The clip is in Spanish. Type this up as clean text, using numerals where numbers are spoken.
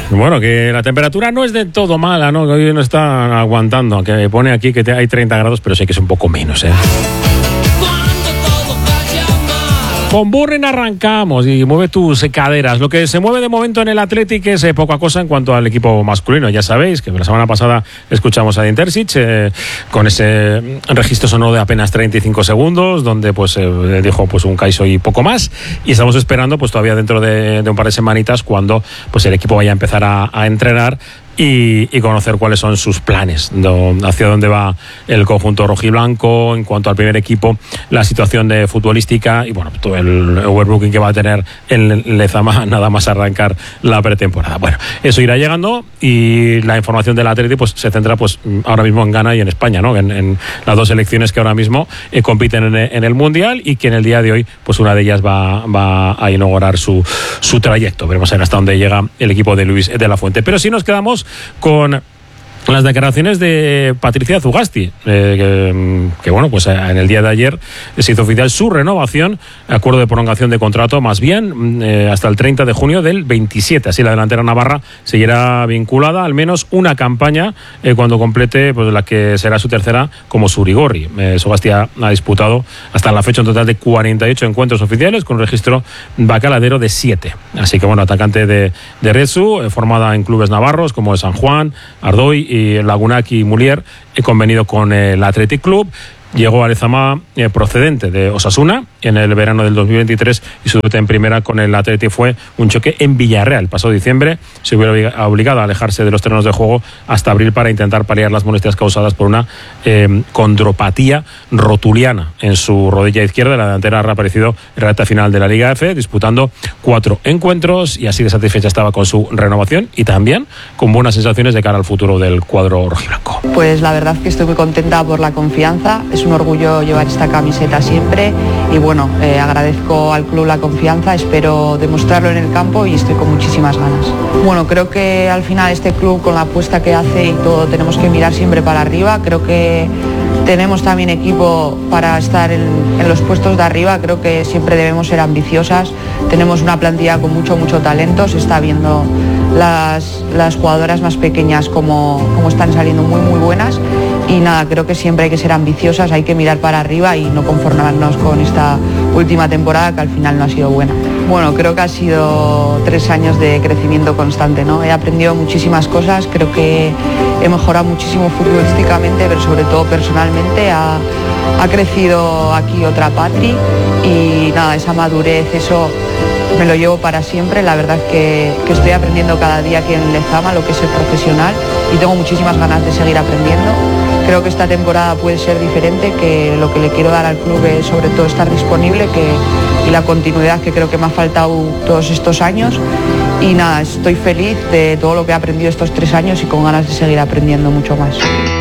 Bueno, que la temperatura no es de todo mala, ¿no? Que hoy no está aguantando, que pone aquí que hay 30 grados, pero sé que es un poco menos, ¿eh? Con Burring arrancamos y mueve tus caderas. Lo que se mueve de momento en el Athletic es poca cosa en cuanto al equipo masculino. Ya sabéis que la semana pasada escuchamos a Intersic con ese registro sonoro de apenas 35 segundos, donde pues dijo pues un Kaiso y poco más. Y estamos esperando pues todavía dentro de un par de semanitas cuando pues el equipo vaya a empezar a entrenar y conocer cuáles son sus planes, hacia dónde va el conjunto rojiblanco en cuanto al primer equipo, la situación de futbolística y bueno, todo el overbooking que va a tener el Lezama nada más arrancar la pretemporada. Bueno, eso irá llegando y la información del Atleti pues se centra pues ahora mismo en Ghana y en España, ¿no? En las dos selecciones que ahora mismo compiten en el Mundial y que en el día de hoy pues una de ellas va a inaugurar su trayecto. Veremos a ver hasta dónde llega el equipo de Luis de la Fuente. Pero si nos quedamos con las declaraciones de Patricia Zugasti, que bueno, pues en el día de ayer se hizo oficial su renovación, acuerdo de prolongación de contrato, más bien hasta el 30 de junio del 27. Así la delantera navarra seguirá vinculada al menos una campaña cuando complete pues la que será su tercera como Surigorri. Zugasti ha disputado hasta la fecha un total de 48 encuentros oficiales con un registro bacaladero de 7. Así que bueno, atacante de Retsu, formada en clubes navarros como el San Juan, Ardoy y Lagunaki y Mulier, he convenido con el Athletic Club. Llegó a Lezama procedente de Osasuna en el verano del 2023 y su debut en primera con el Athletic fue un choque en Villarreal. El pasado diciembre se hubiera obligado a alejarse de los terrenos de juego hasta abril para intentar paliar las molestias causadas por una condropatía rotuliana en su rodilla izquierda. La delantera ha reaparecido en la recta final de la Liga F, disputando 4 encuentros y así de satisfecha estaba con su renovación y también con buenas sensaciones de cara al futuro del cuadro rojiblanco. Pues la verdad que estoy muy contenta por la confianza. Es un orgullo llevar esta camiseta siempre y bueno, agradezco al club la confianza, espero demostrarlo en el campo y estoy con muchísimas ganas. Bueno, creo que al final este club con la apuesta que hace y todo tenemos que mirar siempre para arriba. Creo que tenemos también equipo para estar en los puestos de arriba, creo que siempre debemos ser ambiciosas. Tenemos una plantilla con mucho talento, se está viendo las jugadoras más pequeñas como están saliendo muy buenas y nada, creo que siempre hay que ser ambiciosas, hay que mirar para arriba y no conformarnos con esta última temporada que al final no ha sido buena. Bueno, creo que ha sido 3 años de crecimiento constante, ¿no? He aprendido muchísimas cosas, creo que he mejorado muchísimo futbolísticamente, pero sobre todo personalmente ha crecido aquí otra Patri y nada, esa madurez, eso me lo llevo para siempre. La verdad que estoy aprendiendo cada día aquí en Lezama lo que es ser profesional y tengo muchísimas ganas de seguir aprendiendo. Creo que esta temporada puede ser diferente, que lo que le quiero dar al club es sobre todo estar disponible y la continuidad que creo que me ha faltado todos estos años. Y nada, estoy feliz de todo lo que he aprendido estos 3 años y con ganas de seguir aprendiendo mucho más.